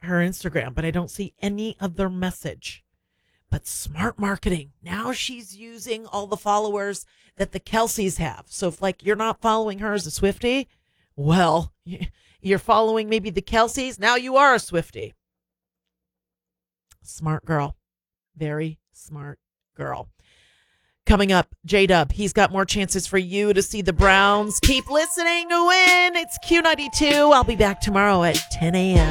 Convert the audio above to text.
her Instagram, but I don't see any other message. But smart marketing. Now she's using all the followers that the Kelseys have. So if like you're not following her as a Swiftie, well, you're following maybe the Kelseys. Now you are a Swiftie. Smart girl. Very smart girl. Coming up, J-Dub. He's got more chances for you to see the Browns. Keep listening to win. It's Q92. I'll be back tomorrow at 10 a.m.